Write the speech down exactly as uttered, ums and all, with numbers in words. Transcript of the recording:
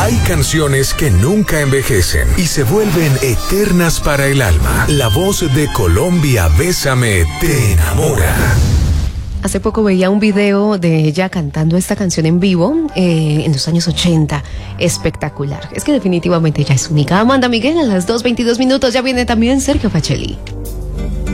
Hay canciones que nunca envejecen y se vuelven eternas para el alma. La voz de Colombia, Bésame, te enamora. Hace poco veía un video de ella cantando esta canción en vivo eh, en los años ochenta. Espectacular. Es que definitivamente ella es única. Amanda Miguel a las dos veintidós minutos. Ya viene también Sergio Facelli.